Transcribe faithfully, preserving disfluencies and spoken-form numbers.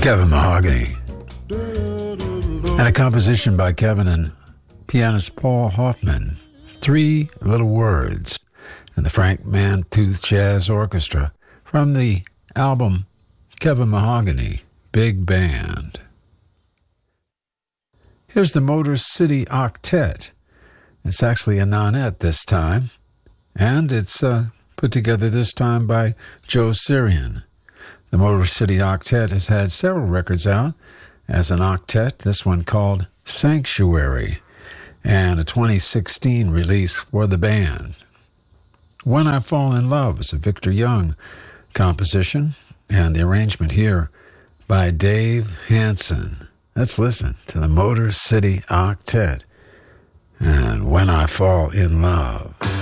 Kevin Mahogany. And a composition by Kevin and pianist Paul Hoffman. Three Little Words. And the Frank Mantooth Jazz Orchestra from the album Kevin Mahogany, Big Band. Here's the Motor City Octet. It's actually a nonette this time, and it's uh, put together this time by Joe Sirian. The Motor City Octet has had several records out as an octet, this one called Sanctuary, and a twenty sixteen release for the band. When I Fall in Love is a Victor Young composition, and the arrangement here by Dave Hansen. Let's listen to the Motor City Octet and When I Fall in Love.